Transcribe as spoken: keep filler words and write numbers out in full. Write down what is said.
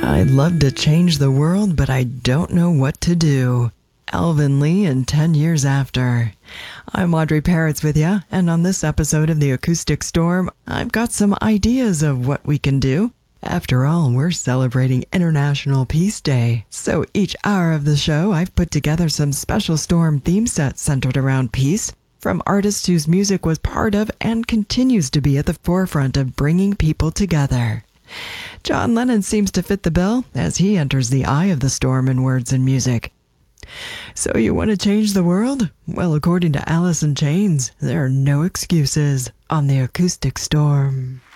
I'd love to change the world, but I don't know what to do. Alvin Lee in ten years after. I'm Audrey Peretz with you, and on this episode of The Acoustic Storm, I've got some ideas of what we can do. After all, we're celebrating International Peace Day, so each hour of the show I've put together some special Storm theme sets centered around peace, from artists whose music was part of and continues to be at the forefront of bringing people together. John Lennon seems to fit the bill as he enters the eye of the storm in words and music. So you want to change the world? Well, according to Alice in Chains, there are no excuses on The Acoustic Storm.